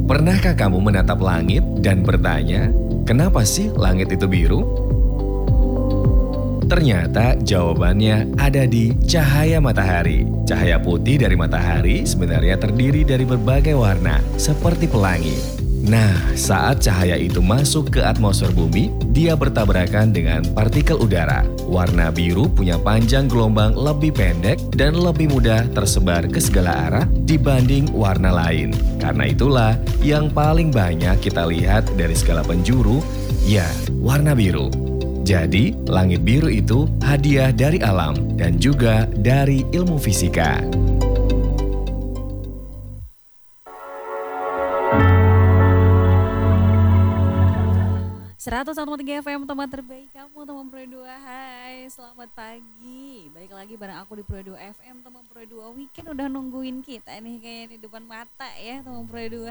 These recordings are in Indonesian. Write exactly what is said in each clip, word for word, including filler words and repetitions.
Pernahkah kamu menatap langit dan bertanya, kenapa sih langit itu biru? Ternyata jawabannya ada di cahaya matahari. Cahaya putih dari matahari sebenarnya terdiri dari berbagai warna, seperti pelangi. Nah, saat cahaya itu masuk ke atmosfer bumi, dia bertabrakan dengan partikel udara. Warna biru punya panjang gelombang lebih pendek dan lebih mudah tersebar ke segala arah dibanding warna lain. Karena itulah yang paling banyak kita lihat dari segala penjuru, ya, warna biru. Jadi, langit biru itu hadiah dari alam dan juga dari ilmu fisika. seratus satu koma tiga F M, teman terbaik kamu, teman Pro dua. Hai, selamat pagi. Balik lagi bareng aku di Pro dua F M, teman Pro dua. Weekend udah nungguin kita nih kayaknya di depan mata ya, teman Pro dua.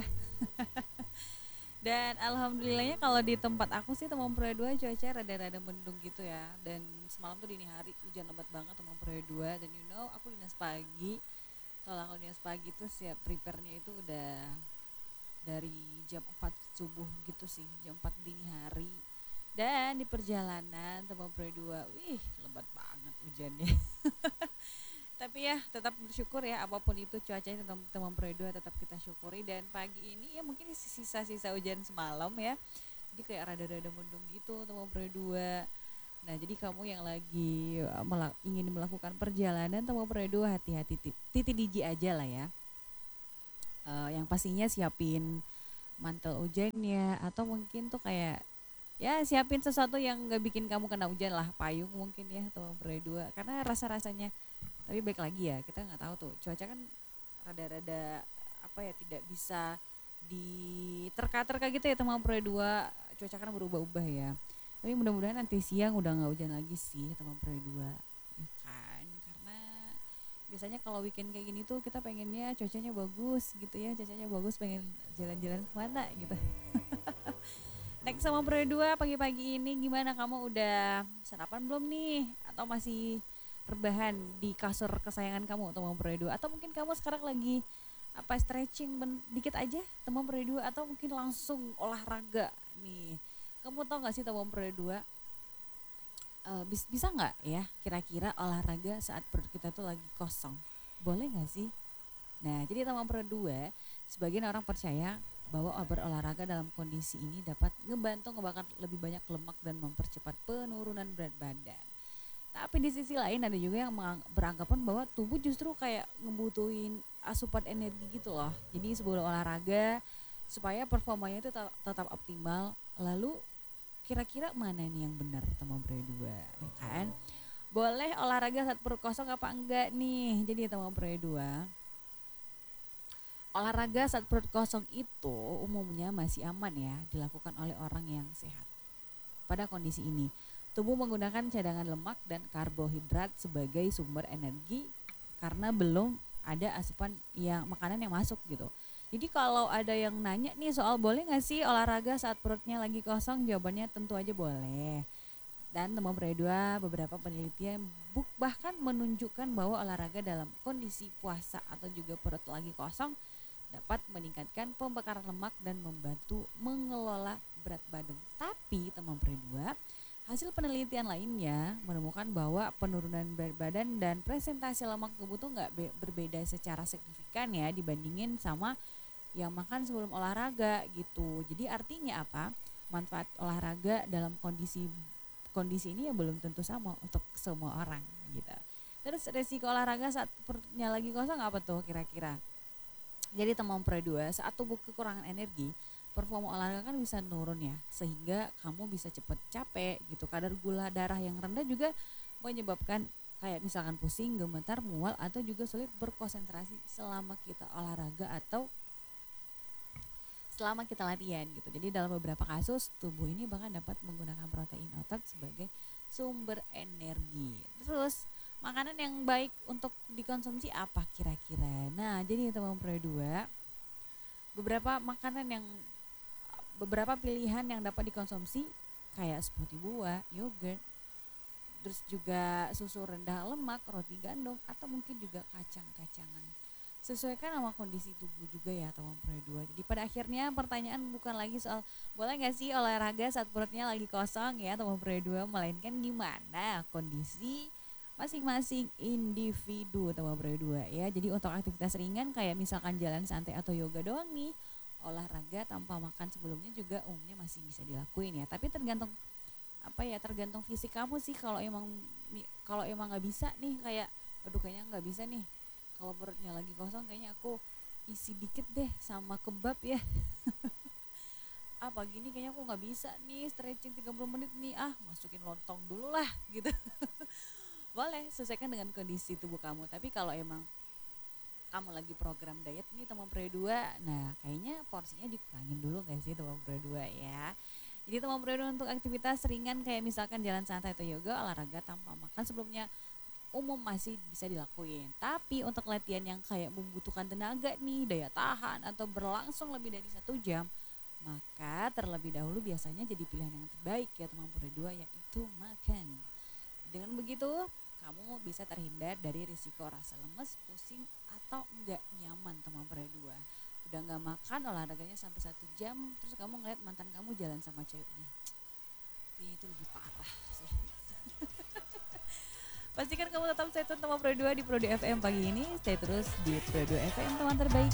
Dan alhamdulillahnya kalau di tempat aku sih teman Pro dua cuaca rada-rada mendung gitu ya. Dan semalam tuh dini hari hujan lebat banget teman Pro dua. Dan you know aku dinas pagi. Kalau aku dinas pagi tuh siap prepare-nya itu udah dari jam empat subuh gitu sih, jam empat dini hari. Dan di perjalanan teman Pro dua, wih lebat banget hujannya. Tapi ya tetap bersyukur ya, apapun itu cuacanya teman Pro dua tetap kita syukuri. Dan pagi ini ya mungkin sisa-sisa hujan semalam ya, jadi kayak rada-rada mendung gitu teman Pro dua. Nah jadi kamu yang lagi uh, mela- ingin melakukan perjalanan teman Pro dua, hati-hati, titi D J aja lah ya. Uh, yang pastinya siapin mantel hujannya, atau mungkin tuh kayak ya siapin sesuatu yang gak bikin kamu kena hujan lah, payung mungkin ya teman Pro dua. Karena rasa-rasanya, tapi baik lagi ya, kita nggak tahu tuh cuaca kan rada-rada apa ya, tidak bisa diterka-terka gitu ya teman Pro dua. Cuaca kan berubah-ubah ya, tapi mudah-mudahan nanti siang udah nggak hujan lagi sih teman Pro dua ya kan. Karena biasanya kalau weekend kayak gini tuh kita pengennya cuacanya bagus gitu ya, cuacanya bagus, pengen jalan-jalan kemana gitu. Next sama Pro dua, pagi-pagi ini gimana, kamu udah sarapan belum nih? Atau masih rebahan di kasur kesayangan kamu teman Pro dua? Atau mungkin kamu sekarang lagi apa, stretching ben- dikit aja teman Pro dua? Atau mungkin langsung olahraga nih? Kamu tau gak sih teman Pro dua, uh, bis- bisa nggak ya kira-kira olahraga saat perut kita tuh lagi kosong? Boleh nggak sih? Nah, jadi teman Pro dua, sebagian orang percaya bahwa berolahraga dalam kondisi ini dapat ngebantu ngebakar lebih banyak lemak dan mempercepat penurunan berat badan. Tapi di sisi lain ada juga yang mengang- beranggapan bahwa tubuh justru kayak ngebutuhin asupan energi gitu loh. Jadi sebelum olahraga supaya performanya itu tetap, tetap optimal. Lalu kira-kira mana nih yang benar teman Pro dua, ya kan? Boleh olahraga saat perut kosong apa enggak nih? Jadi teman Pro dua, olahraga saat perut kosong itu umumnya masih aman ya dilakukan oleh orang yang sehat. Pada kondisi ini, tubuh menggunakan cadangan lemak dan karbohidrat sebagai sumber energi karena belum ada asupan yang makanan yang masuk gitu. Jadi kalau ada yang nanya nih soal boleh nggak sih olahraga saat perutnya lagi kosong, jawabannya tentu aja boleh. Dan teman Pro dua, beberapa penelitian buk bahkan menunjukkan bahwa olahraga dalam kondisi puasa atau juga perut lagi kosong dapat meningkatkan pembakaran lemak dan membantu mengelola berat badan. Tapi teman Pro dua, hasil penelitian lainnya menemukan bahwa penurunan berat badan dan presentasi lemak tubuh tuh nggak be- berbeda secara signifikan ya dibandingin sama yang makan sebelum olahraga gitu. Jadi artinya apa? Manfaat olahraga dalam kondisi kondisi ini ya belum tentu sama untuk semua orang gitu. Terus resiko olahraga saat perutnya lagi kosong apa tuh kira-kira? Jadi teman Pro dua, saat tubuh kekurangan energi, performa olahraga kan bisa nurun ya, sehingga kamu bisa cepat capek gitu. Kadar gula darah yang rendah juga menyebabkan kayak misalkan pusing, gemetar, mual, atau juga sulit berkonsentrasi selama kita olahraga atau selama kita latihan gitu. Jadi dalam beberapa kasus tubuh ini bahkan dapat menggunakan protein otot sebagai sumber energi. Terus makanan yang baik untuk dikonsumsi apa kira-kira? Nah, jadi teman Pro dua, beberapa makanan yang beberapa pilihan yang dapat dikonsumsi kayak seperti buah, yogurt, terus juga susu rendah lemak, roti gandum, atau mungkin juga kacang-kacangan. sesuaikan sama kondisi tubuh juga ya teman Pro dua. Jadi pada akhirnya pertanyaan bukan lagi soal boleh nggak sih olahraga saat perutnya lagi kosong ya teman Pro dua, melainkan gimana kondisi masing-masing individu teman Pro dua ya. Jadi untuk aktivitas ringan kayak misalkan jalan santai atau yoga doang nih, olahraga tanpa makan sebelumnya juga umumnya masih bisa dilakuin ya. Tapi tergantung apa ya, tergantung fisik kamu sih. Kalau emang kalau emang nggak bisa nih, kayak aduh kayaknya nggak bisa nih kalau perutnya lagi kosong, kayaknya aku isi dikit deh sama kebab ya. Apa gini kayaknya aku nggak bisa nih stretching tiga puluh menit nih, ah masukin lontong dulu lah gitu. Boleh sesuaikan dengan kondisi tubuh kamu. Tapi kalau emang kamu lagi program diet nih teman Pro dua, nah kayaknya porsinya dikurangin dulu gak sih teman Pro dua ya. Jadi teman Pro dua untuk aktivitas ringan kayak misalkan jalan santai atau yoga, olahraga tanpa makan sebelumnya umum masih bisa dilakuin. Tapi untuk latihan yang kayak membutuhkan tenaga nih, daya tahan atau berlangsung lebih dari satu jam, maka terlebih dahulu biasanya jadi pilihan yang terbaik ya teman Pro dua, yaitu makan. Dengan begitu kamu bisa terhindar dari risiko rasa lemes, pusing, atau enggak nyaman teman Pro dua. Udah enggak makan, olahraganya sampai satu jam, terus kamu ngeliat mantan kamu jalan sama ceweknya, kayaknya itu lebih parah sih. Pastikan kamu tetap stay tune teman Pro dua di Pro dua F M pagi ini. Stay terus di Pro dua F M, teman terbaik